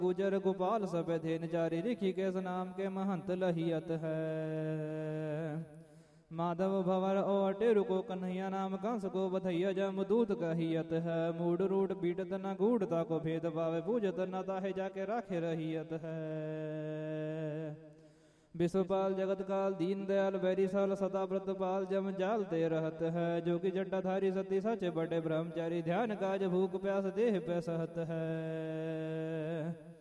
गुजर गोपाल सब धेन चारि ऋषिकेश नाम के महंत लहियत है। माधव भंवर और टेरु को कन्हैया नाम कंस को बधैया जमदूत कहियत है। मूड रूढ़ पीटत न गूढ़ता को भेद पावे पूजत न ताहे जाके राखे रहियत है। विश्वपाल जगत काल दीन दयाल बैरी साल सदा व्रतपाल जम जालते रहत है। जो कि जटाधारी सती सच बड़े ब्रह्मचारी ध्यान काज भूख प्यास देह पे सहत है।